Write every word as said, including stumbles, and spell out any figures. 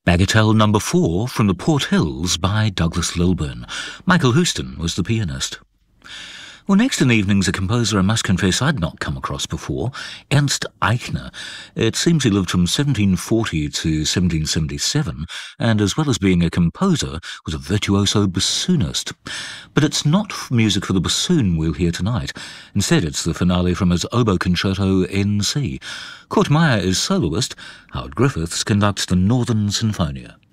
Bagatelle Number Four from the Port Hills by Douglas Lilburn. Michael Houston was the pianist. Well, next in the evening's a composer I must confess I'd not come across before, Ernst Eichner. It seems he lived from seventeen forty to seventeen seventy-seven, and as well as being a composer, was a virtuoso bassoonist. But it's not music for the bassoon we'll hear tonight. Instead, it's the finale from his oboe concerto N C. Kurt Meyer is soloist. Howard Griffiths conducts the Northern Sinfonia.